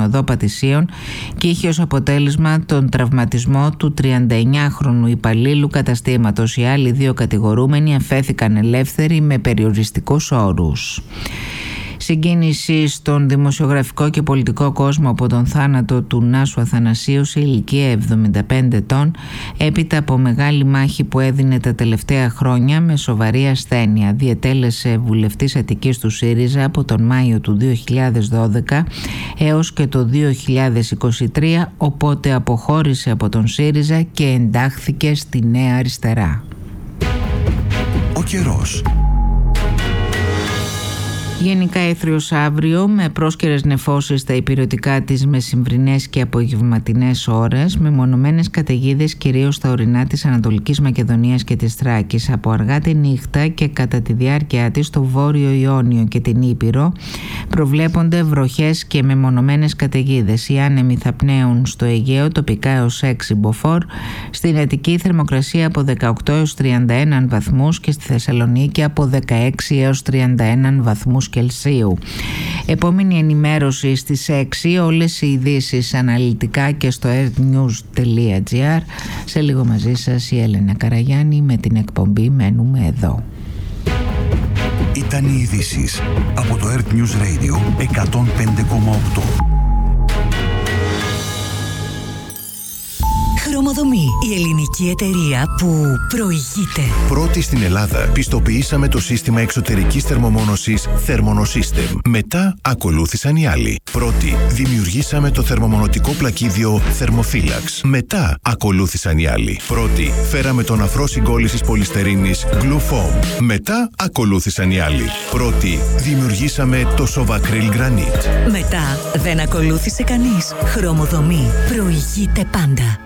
οδό Πατησίων και είχε ως αποτέλεσμα τον τραυματισμό του 39χρονου υπαλλήλου καταστήματος. Οι άλλοι 2 κατηγορούμενοι αφέθηκαν ελεύθεροι με περιοριστικούς όρους. Συγκίνηση στον δημοσιογραφικό και πολιτικό κόσμο από τον θάνατο του Νάσου Αθανασίου σε ηλικία 75 ετών, έπειτα από μεγάλη μάχη που έδινε τα τελευταία χρόνια με σοβαρή ασθένεια. Διετέλεσε βουλευτής Αττικής του ΣΥΡΙΖΑ από τον Μάιο του 2012 έως και το 2023, οπότε αποχώρησε από τον ΣΥΡΙΖΑ και εντάχθηκε στη Νέα Αριστερά. Ο καιρός. Γενικά έθριος αύριο με πρόσκαιρες νεφώσεις στα ηπειρωτικά της μεσημβρινές και απογευματινές ώρες, με μονομένες καταιγίδες κυρίως στα ορεινά της Ανατολικής Μακεδονίας και της Θράκης. Από αργά τη νύχτα και κατά τη διάρκεια της στο Βόρειο Ιόνιο και την Ήπειρο προβλέπονται βροχές και μεμονωμένες καταιγίδες. Οι άνεμοι θα πνέουν στο Αιγαίο τοπικά έως 6 μποφόρ, στην Αττική θερμοκρασία από 18 έως 31 βαθμούς και στη Θεσσαλονίκη από 16 έως 31 βαθμούς Κελσίου. Επόμενη ενημέρωση στις 6, όλες οι ειδήσεις αναλυτικά και στο earthnews.gr. Σε λίγο μαζί σας η Έλενα Καραγιάννη με την εκπομπή Μένουμε Εδώ. Ήταν οι ειδήσεις από το Earth News Radio 105,8. Χρωμοδομή, η ελληνική εταιρεία που προηγείται. Πρώτη στην Ελλάδα πιστοποιήσαμε το σύστημα εξωτερικής θερμομόνωσης Thermonosystem. Μετά ακολούθησαν οι άλλοι. Πρώτη δημιουργήσαμε το θερμομονωτικό πλακίδιο Thermophilax. Μετά ακολούθησαν οι άλλοι. Πρώτη φέραμε τον αφρό συγκόλλησης πολυστερίνης Glufoam. Μετά ακολούθησαν οι άλλοι. Πρώτη δημιουργήσαμε το Sovacryl Granite. Μετά δεν ακολούθησε κανείς. Χρωμοδομή προηγείται πάντα.